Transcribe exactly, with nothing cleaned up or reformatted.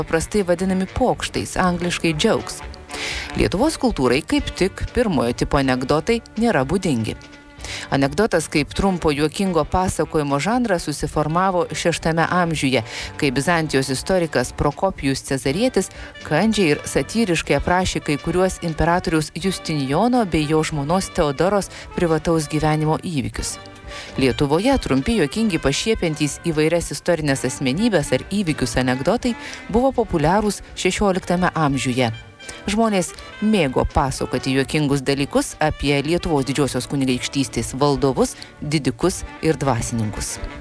paprastai vadinami pokštais, angliškai jokes. Lietuvos kultūrai kaip tik pirmojo tipo anekdotai nėra būdingi. Anekdotas kaip trumpo juokingo pasakojimo žanras susiformavo šeštame amžiuje, kai Bizantijos istorikas Prokopijus Cezarietis kandžiai ir satyriškai aprašė kai kuriuos imperatoriaus Justinijono bei jo žmonos Teodoros privataus gyvenimo įvykius. Lietuvoje trumpi juokingi pašiepiantys įvairias istorinės asmenybės ar įvykius anekdotai buvo populiarūs šešioliktame amžiuje. Žmonės mėgo pasakoti juokingus dalykus apie Lietuvos didžiosios kunigaikštystės valdovus, didikus ir dvasininkus.